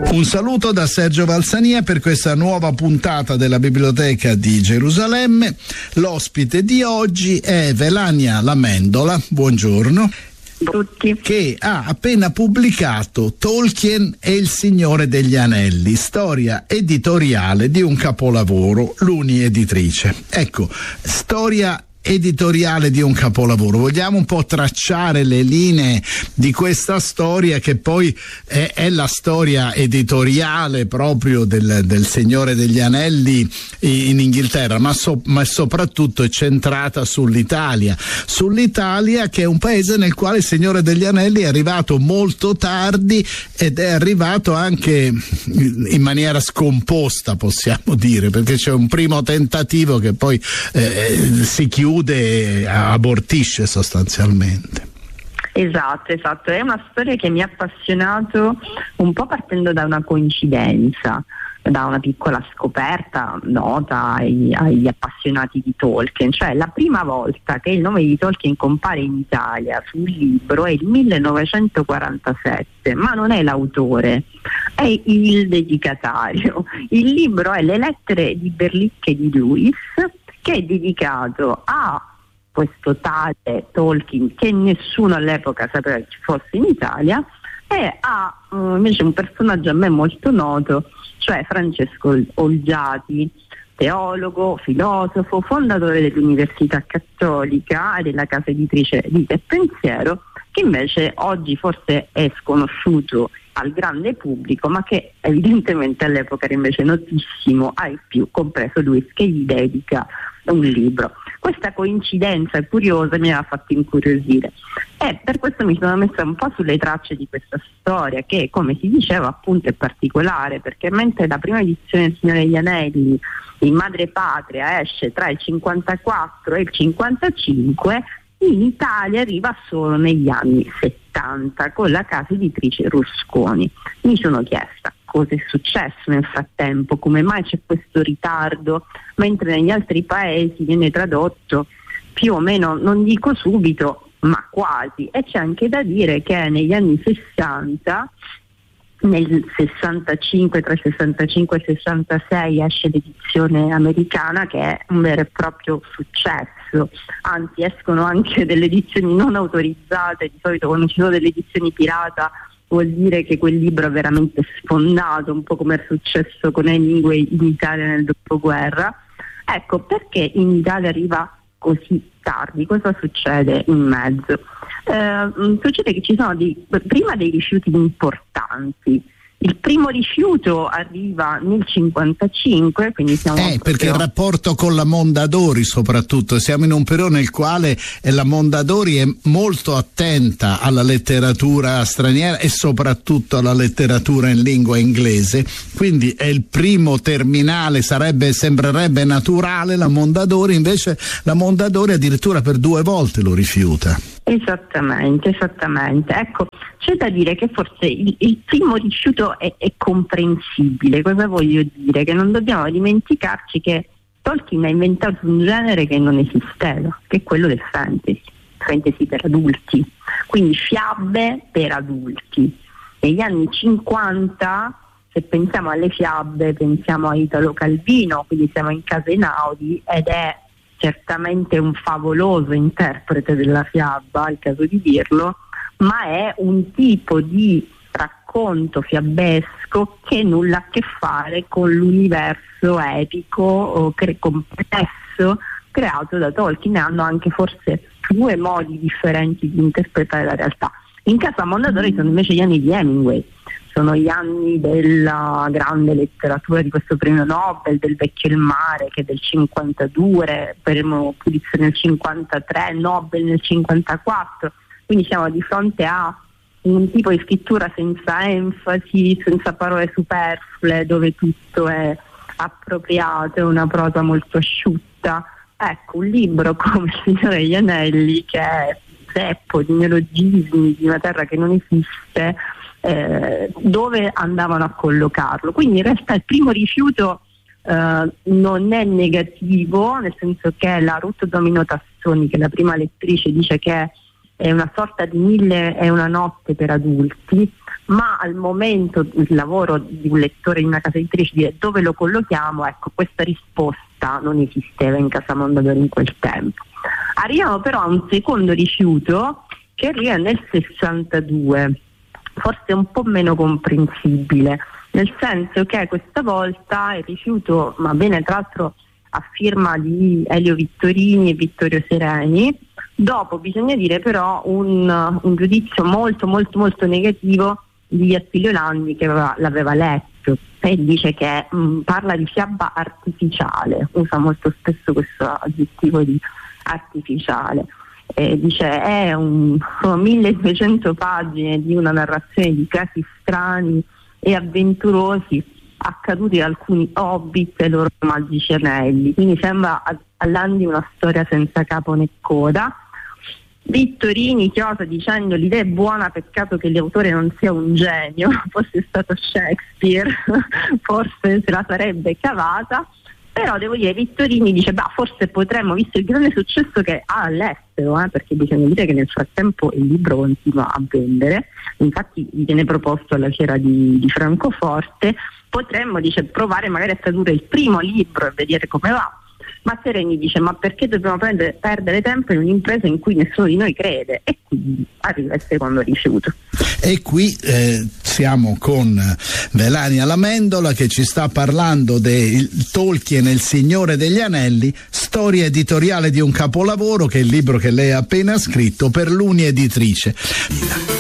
Un saluto da Sergio Valsania per questa nuova puntata della Biblioteca di Gerusalemme. L'ospite di oggi è Velania Lamendola, buongiorno, tutti, che ha appena pubblicato Tolkien e il Signore degli Anelli, storia editoriale di un capolavoro, Luni Editrice. Ecco, storia editoriale di un capolavoro. Vogliamo un po' tracciare le linee di questa storia che poi è la storia editoriale proprio del Signore degli Anelli in Inghilterra, ma soprattutto è centrata sull'Italia che è un paese nel quale il Signore degli Anelli è arrivato molto tardi ed è arrivato anche in maniera scomposta, possiamo dire, perché c'è un primo tentativo che poi si chiude e abortisce sostanzialmente. Esatto, è una storia che mi ha appassionato un po' partendo da una coincidenza, da una piccola scoperta nota agli appassionati di Tolkien, cioè la prima volta che il nome di Tolkien compare in Italia sul libro è il 1947, ma non è l'autore, è il dedicatario. Il libro è Le lettere di Berlicche di Lewis, che è dedicato a questo tale Tolkien che nessuno all'epoca sapeva che ci fosse in Italia, e a invece un personaggio a me molto noto, cioè Francesco Olgiati, teologo, filosofo, fondatore dell'Università Cattolica e della casa editrice Vita e Pensiero, che invece oggi forse è sconosciuto al grande pubblico, ma che evidentemente all'epoca era invece notissimo ai più, compreso lui, che gli dedica un libro. Questa coincidenza curiosa mi ha fatto incuriosire e per questo mi sono messa un po' sulle tracce di questa storia che, come si diceva, appunto è particolare, perché mentre la prima edizione del Signore degli Anelli in madrepatria esce tra il 54 e il 55, in Italia arriva solo negli anni 70 con la casa editrice Rusconi. Mi sono chiesta cosa è successo nel frattempo, come mai c'è questo ritardo, mentre negli altri paesi viene tradotto più o meno, non dico subito, ma quasi. E c'è anche da dire che negli anni 60, nel 65, tra il 65 e il 66 esce l'edizione americana, che è un vero e proprio successo, anzi escono anche delle edizioni non autorizzate. Di solito quando ci sono delle edizioni pirata vuol dire che quel libro è veramente sfondato, un po' come è successo con Hemingway in Italia nel dopoguerra. Ecco, perché in Italia arriva così tardi? Cosa succede in mezzo? Succede che ci sono prima dei rifiuti importanti. Il primo rifiuto arriva nel 55, quindi siamo perché il rapporto con la Mondadori, soprattutto siamo in un periodo nel quale la Mondadori è molto attenta alla letteratura straniera e soprattutto alla letteratura in lingua inglese, quindi è il primo terminale, sembrerebbe naturale la Mondadori, invece la Mondadori addirittura per 2 volte lo rifiuta. Esattamente. Ecco, c'è da dire che forse il primo rifiuto è comprensibile. Cosa voglio dire? Che non dobbiamo dimenticarci che Tolkien ha inventato un genere che non esisteva, che è quello del fantasy per adulti, quindi fiabe per adulti. Negli anni 50, se pensiamo alle fiabe, pensiamo a Italo Calvino, quindi siamo in casa Einaudi, ed è certamente un favoloso interprete della fiaba, è il caso di dirlo, ma è un tipo di racconto fiabesco che nulla a che fare con l'universo epico o complesso creato da Tolkien. Hanno anche forse 2 modi differenti di interpretare la realtà. In casa Mondadori sono invece gli anni di Hemingway, sono gli anni della grande letteratura di questo premio Nobel, del Vecchio e il mare, che è del 52, Pulitzer nel 53, Nobel nel 54, quindi siamo di fronte a un tipo di scrittura senza enfasi, senza parole superflue, dove tutto è appropriato, è una prosa molto asciutta. Ecco, un libro come Il Signore degli Anelli, che è zeppo di neologismi di una terra che non esiste, dove andavano a collocarlo. Quindi in realtà il primo rifiuto non è negativo, nel senso che la Ruth Domino Tassoni, che è la prima lettrice, dice che è una sorta di 1001 notte per adulti, ma al momento il lavoro di un lettore di una casa editrice, dire dove lo collochiamo, ecco, questa risposta non esisteva in Casa Mondadori in quel tempo. Arriviamo però a un secondo rifiuto che arriva nel 62, forse un po' meno comprensibile, nel senso che questa volta il rifiuto, ma bene, tra l'altro a firma di Elio Vittorini e Vittorio Sereni, dopo bisogna dire però un giudizio molto molto molto negativo di Attilio Landi, che l'aveva letto, e dice che parla di fiaba artificiale, usa molto spesso questo aggettivo di artificiale, dice sono 1200 pagine di una narrazione di casi strani e avventurosi accaduti da alcuni hobbit e loro magici anelli, quindi sembra a Landi una storia senza capo né coda. Vittorini chiosa dicendo l'idea è buona, peccato che l'autore non sia un genio, fosse stato Shakespeare forse se la sarebbe cavata, però devo dire Vittorini dice forse potremmo, visto il grande successo che ha all'estero, perché bisogna dire che nel frattempo il libro continua a vendere, infatti gli viene proposto alla fiera di Francoforte, potremmo, dice, provare magari a tradurre il primo libro e vedere come va. Ma Sereni dice ma perché dobbiamo perdere tempo in un'impresa in cui nessuno di noi crede, e quindi arriva il secondo rifiuto. E qui siamo con Melania Lamendola che ci sta parlando di Tolkien e il Signore degli Anelli, storia editoriale di un capolavoro, che è il libro che lei ha appena scritto per l'Uni Editrice.